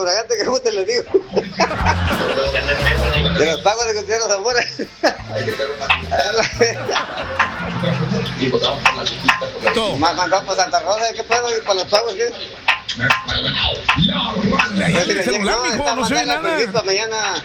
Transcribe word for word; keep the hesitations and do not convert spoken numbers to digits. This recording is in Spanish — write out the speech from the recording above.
fragante que guste, les digo. De los pagos de Gutiérrez Zamora. Mandó por Santa Rosa, ¿qué puedo ir para los pagos? ¿Qué? Ahí en el celular, mijo, no se ve nada. Mañana.